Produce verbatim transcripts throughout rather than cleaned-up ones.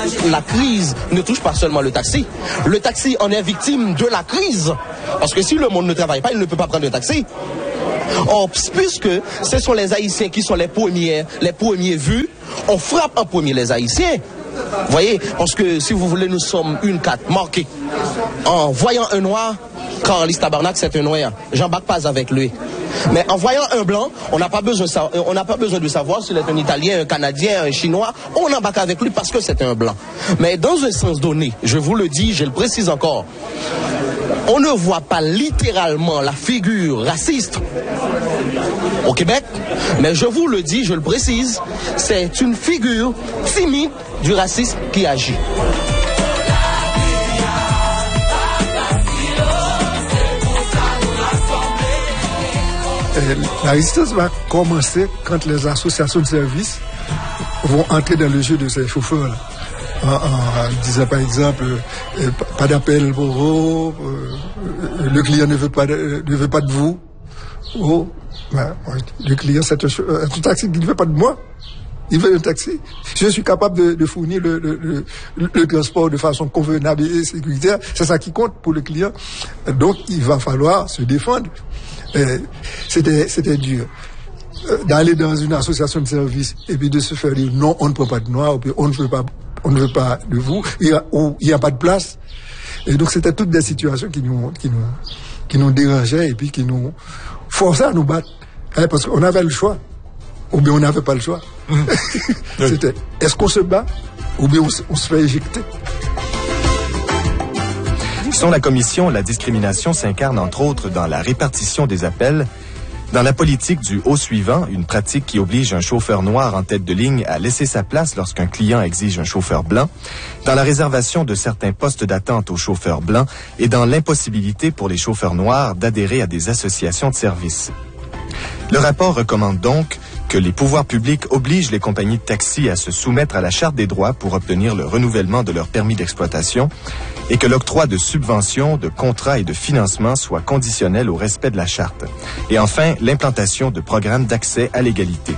La crise ne touche pas seulement le taxi. Le taxi en est victime de la crise. Parce que si le monde ne travaille pas, il ne peut pas prendre un taxi. Or, puisque ce sont les Haïtiens qui sont les premiers, les premiers vus, on frappe en premier les Haïtiens. Vous voyez, parce que si vous voulez, nous sommes une carte marquée. En voyant un noir, Carlis Tabarnak, c'est un noir. J'embarque pas avec lui. Mais en voyant un blanc, on n'a pas besoin, on n'a pas besoin de savoir s'il est un Italien, un Canadien, un Chinois. On embarque avec lui parce que c'est un blanc. Mais dans un sens donné, je vous le dis, je le précise encore, on ne voit pas littéralement la figure raciste au Québec, mais je vous le dis, je le précise, c'est une figure timide du racisme qui agit. La résistance va commencer quand les associations de services vont entrer dans le jeu de ces chauffeurs-là. En, en, en disant par exemple, euh, pas d'appel pour vous, euh, le client ne veut pas de, ne veut pas de vous. Oh, ben, le client c'est un, un taxi qui ne veut pas de moi. Il veut un taxi. Je suis capable de, de fournir le, le, le, le transport de façon convenable et sécuritaire. C'est ça qui compte pour le client. Donc, il va falloir se défendre. Euh, c'était, c'était dur. Euh, d'aller dans une association de services et puis de se faire dire non, on ne prend pas de noirs, ou puis on ne veut pas, on ne veut pas de vous, il y a, ou il n'y a pas de place. Et donc, c'était toutes des situations qui nous, qui nous, qui nous dérangeaient et puis qui nous forçaient à nous battre. Hein, parce qu'on avait le choix. Ou bien on n'avait pas le choix. Mmh. C'était, est-ce qu'on se bat ou bien on se, on se fait éjecter? Selon la commission, la discrimination s'incarne entre autres dans la répartition des appels, dans la politique du haut suivant, une pratique qui oblige un chauffeur noir en tête de ligne à laisser sa place lorsqu'un client exige un chauffeur blanc, dans la réservation de certains postes d'attente aux chauffeurs blancs et dans l'impossibilité pour les chauffeurs noirs d'adhérer à des associations de services. Le rapport recommande donc que les pouvoirs publics obligent les compagnies de taxi à se soumettre à la Charte des droits pour obtenir le renouvellement de leur permis d'exploitation et que l'octroi de subventions, de contrats et de financements soit conditionnel au respect de la Charte. Et enfin, l'implantation de programmes d'accès à l'égalité.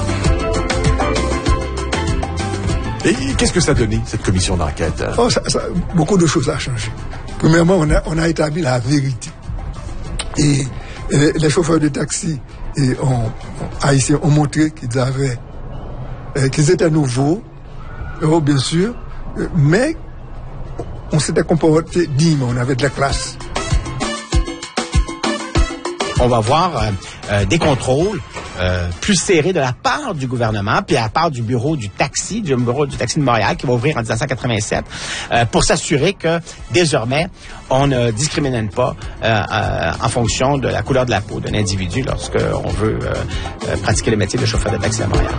Et qu'est-ce que ça a donné, cette commission d'enquête? Oh, ça, ça, beaucoup de choses ont changé. Premièrement, on a, on a établi la vérité. Et, et les chauffeurs de taxi et on, Haïtiens ont montré qu'ils avaient, euh, qu'ils étaient nouveaux, oh, bien sûr, euh, mais on s'était comporté dignement, on avait de la classe. On va voir euh, euh, des contrôles euh, plus serrés de la part du gouvernement, puis à la part du bureau du taxi, du bureau du taxi de Montréal, qui va ouvrir en dix-neuf cent quatre-vingt-sept, euh, pour s'assurer que désormais on ne discrimine pas euh, euh, en fonction de la couleur de la peau d'un individu lorsqu'on veut euh, euh, pratiquer le métier de chauffeur de taxi à Montréal.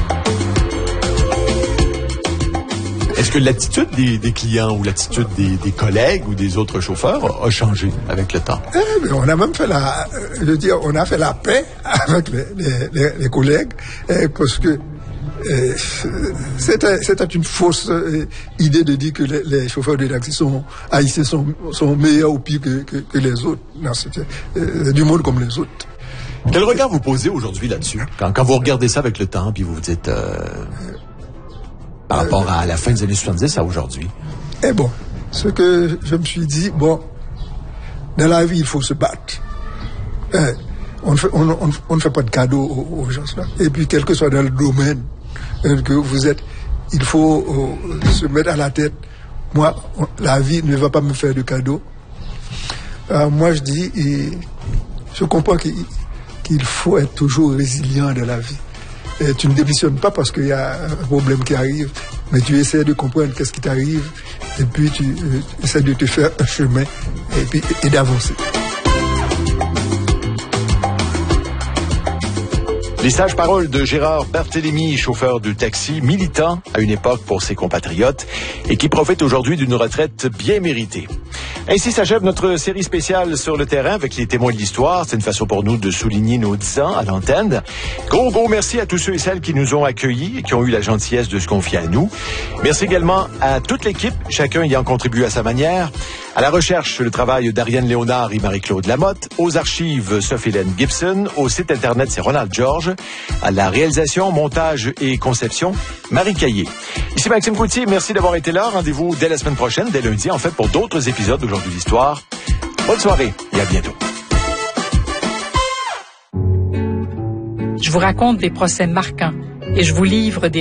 Est-ce que l'attitude des, des clients ou l'attitude des, des collègues ou des autres chauffeurs a changé avec le temps? Eh bien, on a même fait la, je veux dire, on a fait la paix avec les, les, les collègues, eh, parce que eh, c'était, c'était une fausse eh, idée de dire que les, les chauffeurs de taxi sont haïtiens sont, sont meilleurs ou pires que, que, que les autres. Non, c'était eh, du monde comme les autres. Quel regard vous posez aujourd'hui là-dessus? Quand, quand vous regardez ça avec le temps, puis vous vous dites... Euh... par rapport à la fin des années soixante-dix à aujourd'hui? Eh bon, ce que je me suis dit, bon, dans la vie, il faut se battre. Eh, on, fait, on, on, on ne fait pas de cadeaux aux, aux gens. Là. Et puis, quel que soit dans le domaine eh, que vous êtes, il faut oh, se mettre à la tête. Moi, on, la vie ne va pas me faire de cadeaux. Euh, moi, je dis, et, je comprends qu'il, qu'il faut être toujours résilient dans la vie. Et tu ne démissionnes pas parce qu'il y a un problème qui arrive, mais tu essaies de comprendre qu'est-ce qui t'arrive, et puis tu euh, essaies de te faire un chemin, et puis et d'avancer. Les sages paroles de Gérard Barthélemy, chauffeur de taxi, militant à une époque pour ses compatriotes et qui profite aujourd'hui d'une retraite bien méritée. Ainsi s'achève notre série spéciale sur le terrain avec les témoins de l'histoire. C'est une façon pour nous de souligner nos dix ans à l'antenne. Gros, gros merci à tous ceux et celles qui nous ont accueillis et qui ont eu la gentillesse de se confier à nous. Merci également à toute l'équipe, chacun ayant contribué à sa manière. À la recherche, le travail d'Ariane Léonard et Marie-Claude Lamotte. Aux archives, Sophie-Hélène Gibson. Au site Internet, c'est Ronald George. À la réalisation, montage et conception, Marie Caillé. Ici Maxime Coutier, merci d'avoir été là. Rendez-vous dès la semaine prochaine, dès lundi, en fait, pour d'autres épisodes d'Aujourd'hui l'Histoire. Bonne soirée et à bientôt. Je vous raconte des procès marquants et je vous livre des